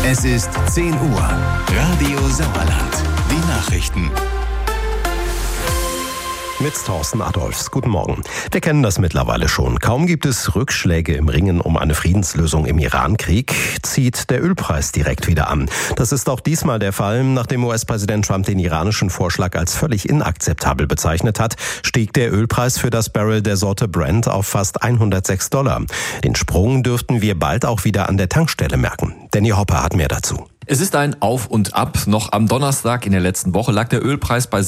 Es ist 10 Uhr. Radio Sauerland. Die Nachrichten. Mit Thorsten Adolfs. Guten Morgen. Wir kennen das mittlerweile schon. Kaum gibt es Rückschläge im Ringen um eine Friedenslösung im Iran-Krieg, zieht der Ölpreis direkt wieder an. Das ist auch diesmal der Fall. Nachdem US-Präsident Trump den iranischen Vorschlag als völlig inakzeptabel bezeichnet hat, stieg der Ölpreis für das Barrel der Sorte Brent auf fast $106. Den Sprung dürften wir bald auch wieder an der Tankstelle merken. Danny Hopper hat mehr dazu. Es ist ein Auf und Ab. Noch am Donnerstag in der letzten Woche lag der Ölpreis bei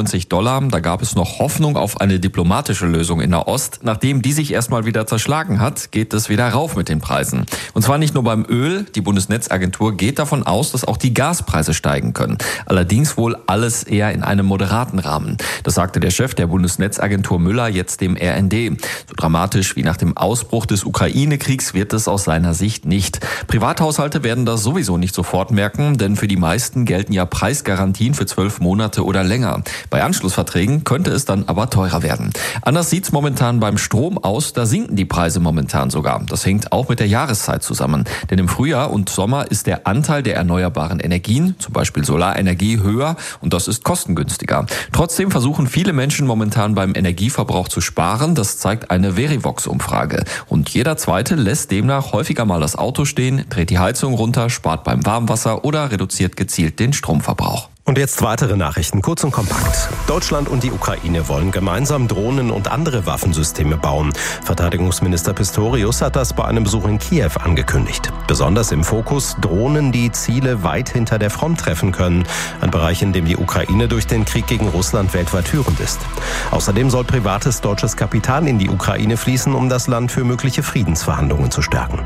$96. Da gab es noch Hoffnung auf eine diplomatische Lösung in Nahost. Nachdem die sich erstmal wieder zerschlagen hat, geht es wieder rauf mit den Preisen. Und zwar nicht nur beim Öl. Die Bundesnetzagentur geht davon aus, dass auch die Gaspreise steigen können. Allerdings wohl alles eher in einem moderaten Rahmen. Das sagte der Chef der Bundesnetzagentur Müller jetzt dem RND. So dramatisch wie nach dem Ausbruch des Ukraine-Kriegs wird es aus seiner Sicht nicht. Privathaushalte werden das sowieso nicht sofort merken, denn für die meisten gelten ja Preisgarantien für 12 Monate oder länger. Bei Anschlussverträgen könnte es dann aber teurer werden. Anders sieht's momentan beim Strom aus, da sinken die Preise momentan sogar. Das hängt auch mit der Jahreszeit zusammen. Denn im Frühjahr und Sommer ist der Anteil der erneuerbaren Energien, zum Beispiel Solarenergie, höher und das ist kostengünstiger. Trotzdem versuchen viele Menschen momentan beim Energieverbrauch zu sparen. Das zeigt eine Verivox-Umfrage. Und jeder Zweite lässt demnach häufiger mal das Auto stehen, dreht die Heizung runter, spart beim Warmwasser oder reduziert gezielt den Stromverbrauch. Und jetzt weitere Nachrichten, kurz und kompakt. Deutschland und die Ukraine wollen gemeinsam Drohnen und andere Waffensysteme bauen. Verteidigungsminister Pistorius hat das bei einem Besuch in Kiew angekündigt. Besonders im Fokus Drohnen, die Ziele weit hinter der Front treffen können. Ein Bereich, in dem die Ukraine durch den Krieg gegen Russland weltweit führend ist. Außerdem soll privates deutsches Kapital in die Ukraine fließen, um das Land für mögliche Friedensverhandlungen zu stärken.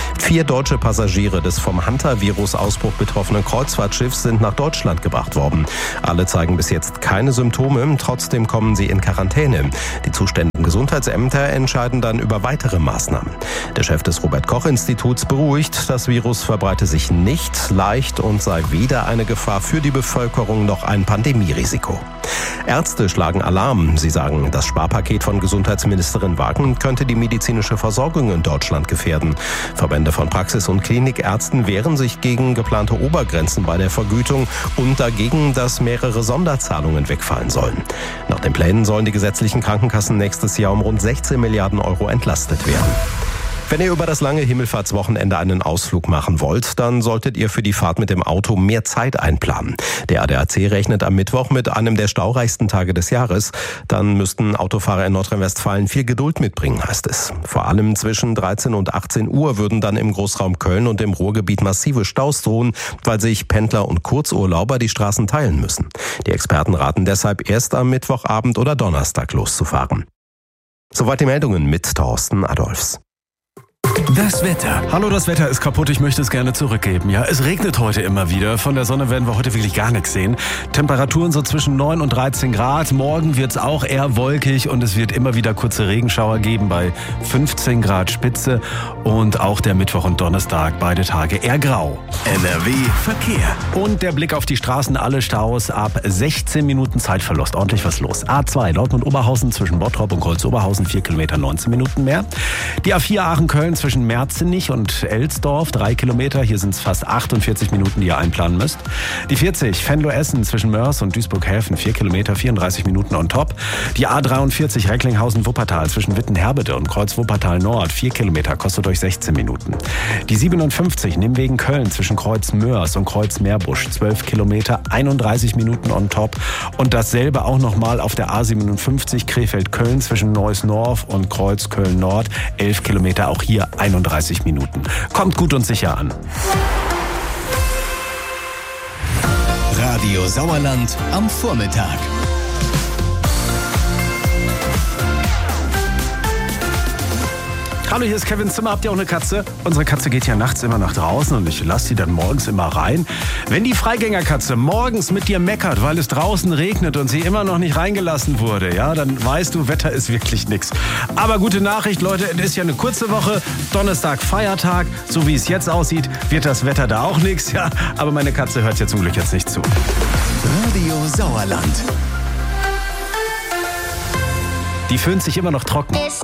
4 deutsche Passagiere des vom Hantavirus-Ausbruch betroffenen Kreuzfahrtschiffs sind nach Deutschland gebracht worden. Alle zeigen bis jetzt keine Symptome, trotzdem kommen sie in Quarantäne. Die zuständigen Gesundheitsämter entscheiden dann über weitere Maßnahmen. Der Chef des Robert-Koch-Instituts beruhigt, das Virus verbreite sich nicht leicht und sei weder eine Gefahr für die Bevölkerung noch ein Pandemierisiko. Ärzte schlagen Alarm. Sie sagen, das Sparpaket von Gesundheitsministerin Wagen könnte die medizinische Versorgung in Deutschland gefährden. Verbände von Praxis- und Klinikärzten wehren sich gegen geplante Obergrenzen bei der Vergütung und dagegen, dass mehrere Sonderzahlungen wegfallen sollen. Nach den Plänen sollen die gesetzlichen Krankenkassen nächstes Jahr um rund 16 Milliarden Euro entlastet werden. Wenn ihr über das lange Himmelfahrtswochenende einen Ausflug machen wollt, dann solltet ihr für die Fahrt mit dem Auto mehr Zeit einplanen. Der ADAC rechnet am Mittwoch mit einem der staureichsten Tage des Jahres. Dann müssten Autofahrer in Nordrhein-Westfalen viel Geduld mitbringen, heißt es. Vor allem zwischen 13 und 18 Uhr würden dann im Großraum Köln und im Ruhrgebiet massive Staus drohen, weil sich Pendler und Kurzurlauber die Straßen teilen müssen. Die Experten raten deshalb erst am Mittwochabend oder Donnerstag loszufahren. Soweit die Meldungen mit Thorsten Adolfs. Das Wetter. Hallo, das Wetter ist kaputt, ich möchte es gerne zurückgeben. Ja, es regnet heute immer wieder. Von der Sonne werden wir heute wirklich gar nichts sehen. Temperaturen so zwischen 9 und 13 Grad. Morgen wird es auch eher wolkig und es wird immer wieder kurze Regenschauer geben bei 15 Grad Spitze. Und auch der Mittwoch und Donnerstag, beide Tage eher grau. NRW Verkehr. Und der Blick auf die Straßen, alle Staus ab 16 Minuten Zeitverlust. Ordentlich was los. A2 Dortmund-Oberhausen zwischen Bottrop und Kreuz-Oberhausen 4 Kilometer 19 Minuten mehr. Die A4 Aachen-Köln zwischen Merzenich und Elsdorf 3 Kilometer. Hier sind es fast 48 Minuten, die ihr einplanen müsst. Die 40 Venlo-Essen zwischen Mörs und Duisburg-Häfen 4 Kilometer 34 Minuten on top. Die A43 Recklinghausen-Wuppertal zwischen Witten-Herbede und Kreuz-Wuppertal Nord 4 Kilometer kostet euch 16 Minuten. Die 57 Nimwegen-Köln zwischen Kreuz-Mörs und Kreuz-Meerbusch 12 Kilometer 31 Minuten on top. Und dasselbe auch nochmal auf der A57 Krefeld-Köln zwischen Neuss-Norf und Kreuz-Köln-Nord 11 Kilometer, auch hier 31 Minuten. Kommt gut und sicher an. Radio Sauerland am Vormittag. Hallo, hier ist Kevin Zimmer. Habt ihr auch eine Katze? Unsere Katze geht ja nachts immer nach draußen und ich lasse sie dann morgens immer rein. Wenn die Freigängerkatze morgens mit dir meckert, weil es draußen regnet und sie immer noch nicht reingelassen wurde, ja, dann weißt du, Wetter ist wirklich nix. Aber gute Nachricht, Leute, es ist ja eine kurze Woche. Donnerstag Feiertag. So wie es jetzt aussieht, wird das Wetter da auch nix, ja. Aber meine Katze hört ja zum Glück jetzt nicht zu. Radio Sauerland. Die föhnt sich immer noch trocken.